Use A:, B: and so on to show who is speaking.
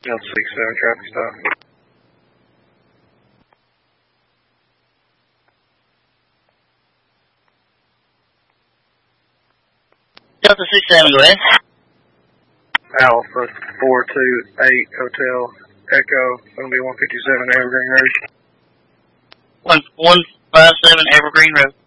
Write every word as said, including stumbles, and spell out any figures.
A: Delta six seven, traffic stop.
B: Delta six seven, go ahead.
A: Alpha four two eight Hotel Echo, gonna be one fifty-seven Evergreen Road.
B: One one five seven Evergreen Road.